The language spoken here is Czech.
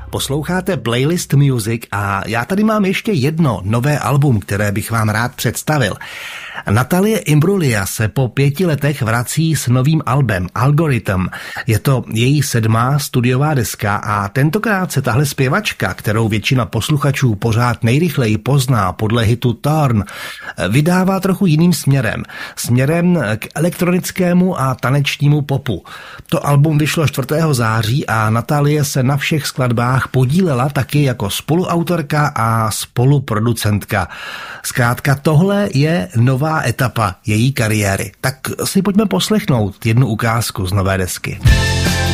Posloucháte Playlist Music a já tady mám ještě jedno nové album, které bych vám rád představil. Natalie Imbruglia se po 5 letech vrací s novým albem Algorithm. Je to její 7. studiová deska a tentokrát se tahle zpěvačka, kterou většina posluchačů pořád nejrychleji pozná podle hitu Torn, vydává trochu jiným směrem. Směrem k elektronickému a tanečnímu popu. To album vyšlo 4. září a Natalie se na všech skladbách podílela taky jako spoluautorka a spoluproducentka. Zkrátka tohle je nová etapa její kariéry. Tak si pojďme poslechnout jednu ukázku z nové desky.